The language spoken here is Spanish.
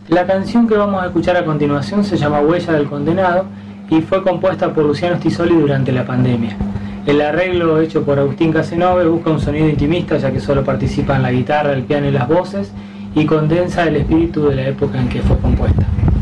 La canción que vamos a escuchar a continuación se llama Huella del Condenado y fue compuesta por Luciano Stisoli durante la pandemia. El arreglo hecho por Agustín Casanove busca un sonido intimista, ya que solo participan la guitarra, el piano y las voces, y condensa el espíritu de la época en que fue compuesta.